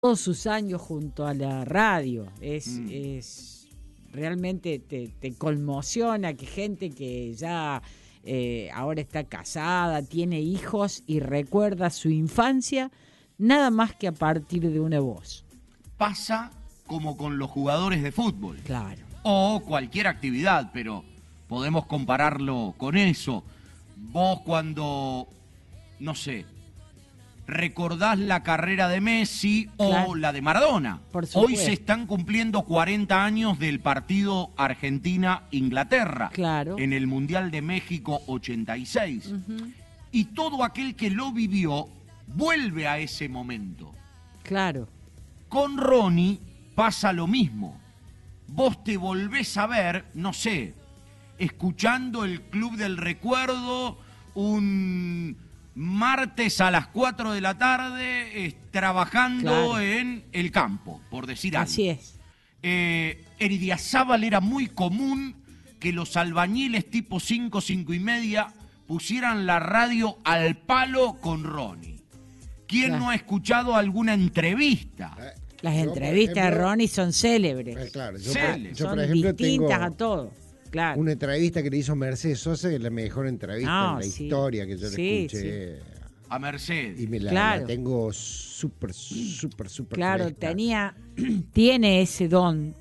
todos sus años junto a la radio. Es realmente te conmociona que gente que ya ahora está casada, tiene hijos y recuerda su infancia nada más que a partir de una voz. Pasa como con los jugadores de fútbol. Claro. O cualquier actividad, pero podemos compararlo con eso. Vos cuando, no sé, recordás la carrera de Messi o la de Maradona. Hoy se están cumpliendo 40 años del partido Argentina-Inglaterra. Claro. En el Mundial de México 86. Y todo aquel que lo vivió vuelve a ese momento. Claro. Con Ronnie pasa lo mismo. Vos te volvés a ver, no sé, escuchando el Club del Recuerdo un martes a las 4 de la tarde, trabajando en el campo, por decir algo. Así es. En Idiazábal era muy común que los albañiles tipo 5, 5 y media pusieran la radio al palo con Ronnie. ¿Quién no ha escuchado alguna entrevista? Las entrevistas de Ronnie son célebres. Claro, yo son por ejemplo distintas tengo a todo. Claro. una entrevista que le hizo Mercedes Sosa, que es la mejor entrevista en la historia que yo le escuché. A Mercedes. Y me la tengo súper Claro, fresca. tiene ese don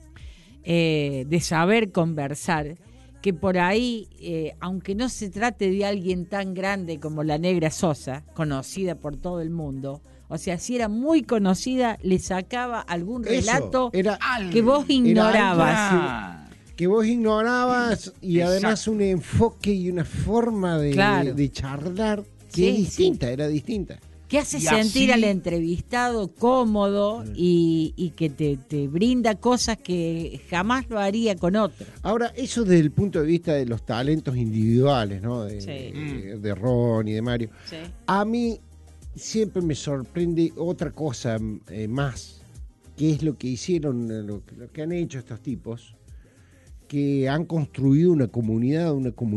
de saber conversar, que por ahí, aunque no se trate de alguien tan grande como la Negra Sosa, conocida por todo el mundo, o sea, si era muy conocida, le sacaba algún relato que vos ignorabas. Que vos ignorabas y además un enfoque y una forma de charlar que es distinta, era distinta. Que hace sentir al entrevistado cómodo y que te brinda cosas que jamás lo haría con otro. Ahora, eso desde el punto de vista de los talentos individuales, ¿no? De Ron y de Mario. Sí. A mí siempre me sorprende otra cosa más, que es lo que hicieron, lo que han hecho estos tipos, que han construido una comunidad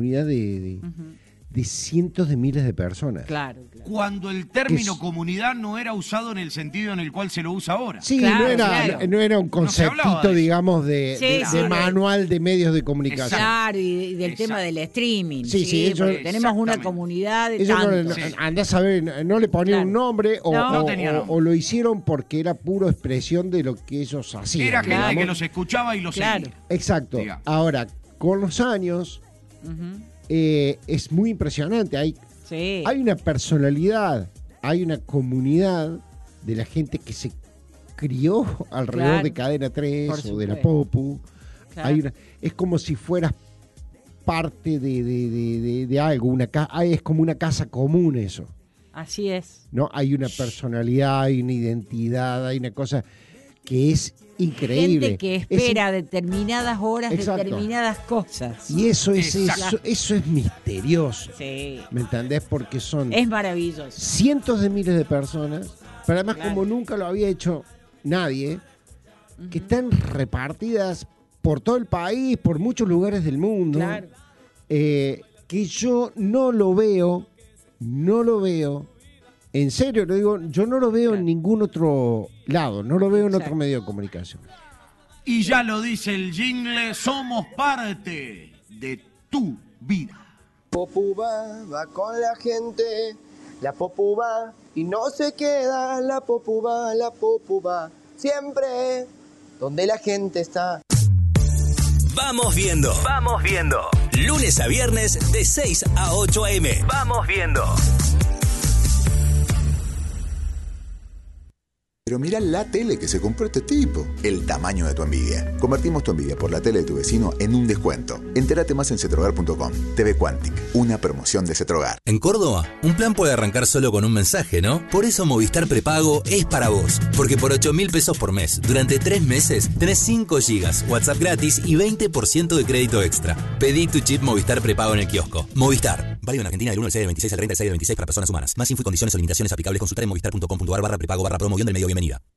de cientos de miles de personas. Claro. Cuando el término comunidad no era usado en el sentido en el cual se lo usa ahora. Sí, no era un conceptito, digamos, de manual de medios de comunicación. Claro, y del tema del streaming. Sí, tenemos una comunidad de tantos. Andás a ver, no le ponían un nombre o lo hicieron porque era pura expresión de lo que ellos hacían. Era gente que los escuchaba y los seguía. Exacto. Ahora, con los años... es muy impresionante. Hay una personalidad, hay una comunidad de la gente que se crió alrededor de Cadena 3 o de la Popu. Es como si fueras parte de algo, es como una casa común eso. Así es. ¿No? Hay una personalidad, hay una identidad, hay una cosa que es increíble. Gente que espera determinadas horas, determinadas cosas. Y eso es misterioso. Sí. ¿Me entendés? Porque es maravilloso. Cientos de miles de personas, pero además como nunca lo había hecho nadie, que están repartidas por todo el país, por muchos lugares del mundo, que yo no lo veo, en serio lo digo, yo no lo veo en ningún otro lado, no lo veo en otro medio de comunicación. Y ya lo dice el jingle, somos parte de tu vida. Popu va con la gente, la Popu va y no se queda, la Popu va siempre donde la gente está. Vamos viendo. Lunes a viernes de 6 a 8 a.m. Vamos viendo. Pero mira la tele que se compró este tipo. El tamaño de tu envidia. Convertimos tu envidia por la tele de tu vecino en un descuento. Entérate más en cetrogar.com. TV Quantic, una promoción de Cetrogar. En Córdoba, un plan puede arrancar solo con un mensaje, ¿no? Por eso Movistar Prepago es para vos. Porque por 8.000 pesos por mes, durante 3 meses, tenés 5 gigas, WhatsApp gratis y 20% de crédito extra. Pedí tu chip Movistar Prepago en el kiosco. Movistar. Válido en Argentina del 1 al 6 del 26 al 30 del 6 del 26 para personas humanas. Más info y condiciones o limitaciones aplicables. Consultar en movistar.com.ar/prepago/promo-del medio. Bienvenida.